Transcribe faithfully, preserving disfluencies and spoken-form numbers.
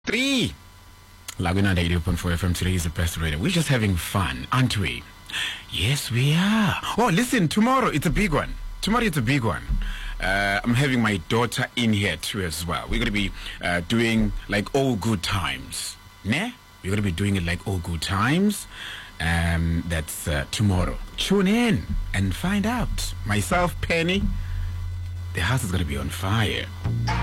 Three. Laguna eighty point four F M. Today is the best radio. We're just having fun, aren't we? Yes, we are. Oh, listen, tomorrow it's a big one. Tomorrow it's a big one. Uh, I'm having my daughter in here too as well. We're going to be uh, doing like all good times. Ne? We're going to be doing it like all good times. Um, that's uh, tomorrow. Tune in and find out. Myself, Penny, the house is going to be on fire.